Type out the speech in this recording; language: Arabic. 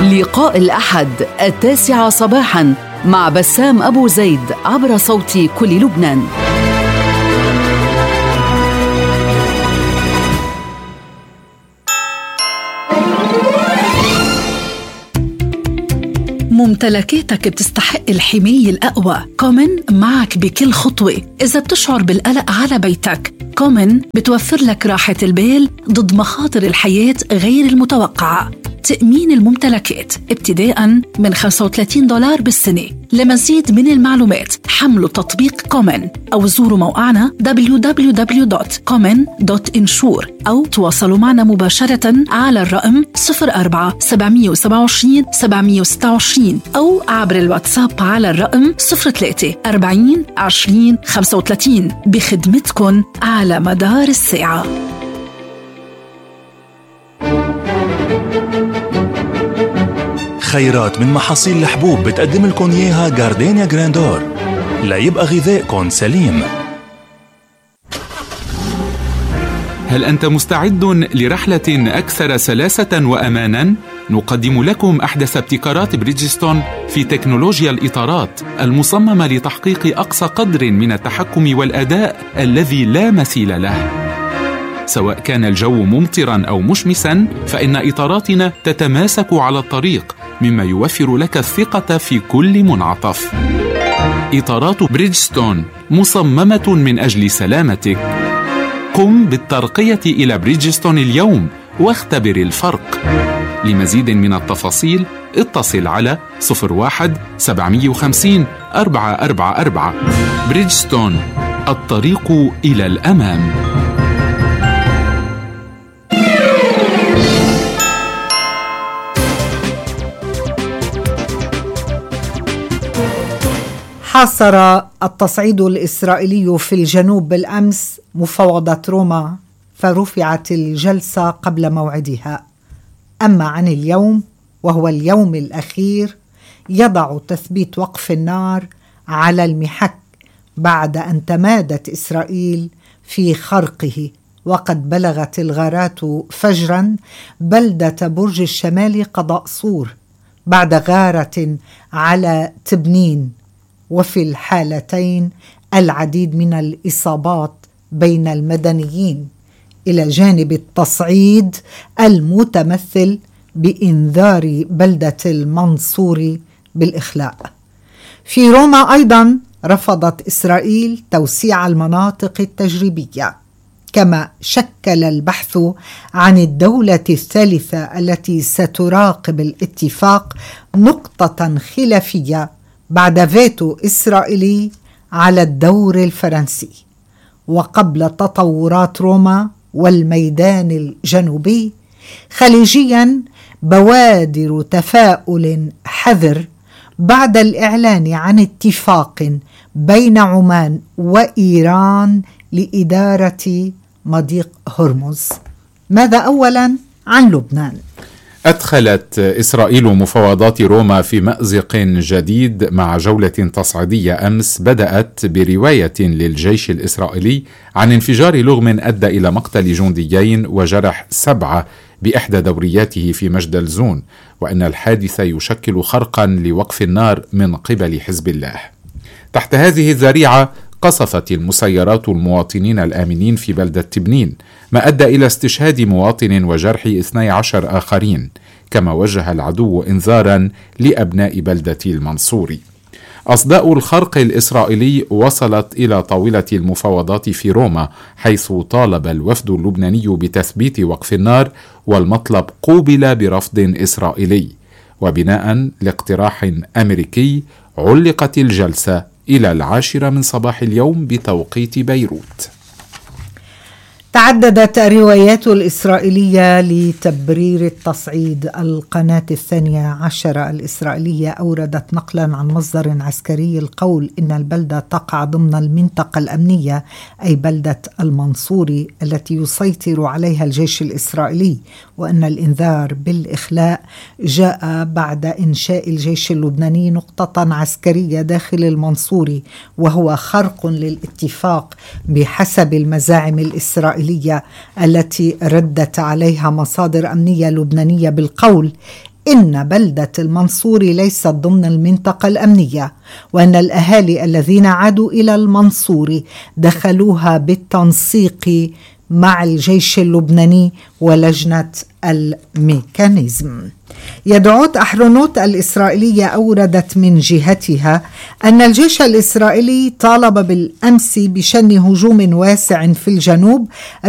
لقاء الأحد 9 صباحا مع بسام أبو زيد عبر صوت كل لبنان. ممتلكاتك بتستحق الحماية الأقوى. كومن معك بكل خطوة. إذا بتشعر بالقلق على بيتك، كومن بتوفر لك راحة البال ضد مخاطر الحياة غير المتوقعة. تأمين الممتلكات ابتداءً من $35 بالسنة. لمزيد من المعلومات حملوا تطبيق كومن أو زوروا موقعنا www.common.insure أو تواصلوا معنا مباشرة على الرقم 04-727-726 أو عبر الواتساب على الرقم 03-40-20-35 بخدمتكن على مدار الساعة. خيرات من محاصيل الحبوب بتقدم لكم إياها جاردينيا جراندور ليبقى غذائكم سليم. هل أنت مستعد لرحلة أكثر سلاسة وأماناً؟ نقدم لكم أحدث ابتكارات بريدجستون في تكنولوجيا الإطارات المصممة لتحقيق أقصى قدر من التحكم والأداء الذي لا مثيل له. سواء كان الجو ممطراً أو مشمساً، فإن إطاراتنا تتماسك على الطريق، مما يوفر لك الثقة في كل منعطف. إطارات بريدجستون مصممة من أجل سلامتك. قم بالترقية إلى بريدجستون اليوم واختبر الفرق. لمزيد من التفاصيل اتصل على 01-750-444. بريدجستون، الطريق إلى الأمام. حاصر التصعيد الإسرائيلي في الجنوب بالأمس مفاوضات روما، فرفعت الجلسة قبل موعدها. أما عن اليوم، وهو اليوم الأخير، يضع تثبيت وقف النار على المحك بعد أن تمادت إسرائيل في خرقه، وقد بلغت الغارات فجرا بلدة برج الشمال قضاء صور بعد غارة على تبنين، وفي الحالتين العديد من الإصابات بين المدنيين، إلى جانب التصعيد المتمثل بإنذار بلدة المنصورة بالإخلاء. في روما أيضا رفضت إسرائيل توسيع المناطق التجريبية، كما شكل البحث عن الدولة الثالثة التي ستراقب الاتفاق نقطة خلافية بعد فيتو إسرائيلي على الدور الفرنسي. وقبل تطورات روما والميدان الجنوبي خليجيا بوادر تفاؤل حذر بعد الإعلان عن اتفاق بين عمان وإيران لإدارة مضيق هرمز. ماذا أولا عن لبنان؟ أدخلت إسرائيل مفاوضات روما في مأزق جديد مع جولة تصعيدية أمس بدأت برواية للجيش الإسرائيلي عن انفجار لغم أدى إلى مقتل جنديين وجرح 7 بإحدى دورياته في مجدل زون، وأن الحادث يشكل خرقا لوقف النار من قبل حزب الله. تحت هذه الذريعة قصفت المسيرات المواطنين الآمنين في بلدة تبنين، ما أدى إلى استشهاد مواطن وجرح 12 آخرين، كما وجه العدو إنذارا لأبناء بلدة المنصوري. أصداء الخرق الإسرائيلي وصلت إلى طاولة المفاوضات في روما، حيث طالب الوفد اللبناني بتثبيت وقف النار، والمطلب قوبل برفض إسرائيلي. وبناء لاقتراح أمريكي علقت الجلسة إلى 10 من صباح اليوم بتوقيت بيروت. تعددت الروايات الإسرائيلية لتبرير التصعيد. القناة 12 الإسرائيلية أوردت نقلا عن مصدر عسكري القول إن البلدة تقع ضمن المنطقة الأمنية، أي بلدة المنصوري التي يسيطر عليها الجيش الإسرائيلي، وأن الإنذار بالإخلاء جاء بعد إنشاء الجيش اللبناني نقطة عسكرية داخل المنصوري، وهو خرق للاتفاق بحسب المزاعم الإسرائيلية التي ردت عليها مصادر أمنية لبنانية بالقول إن بلدة المنصوري ليست ضمن المنطقة الأمنية، وأن الأهالي الذين عادوا إلى المنصوري دخلوها بالتنسيق مع الجيش اللبناني ولجنة الميكانيزم. يدعوت أحرونوت الإسرائيلية أوردت من جهتها أن الجيش الإسرائيلي طالب بالأمس بشن هجوم واسع في الجنوب